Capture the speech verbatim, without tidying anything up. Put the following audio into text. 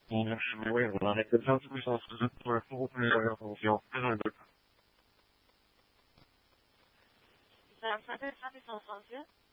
bien, mais oui, on arrête de faire tout ça, c'est juste pour la pour les attention. Désolé. Ça, ça fait ça fait en français.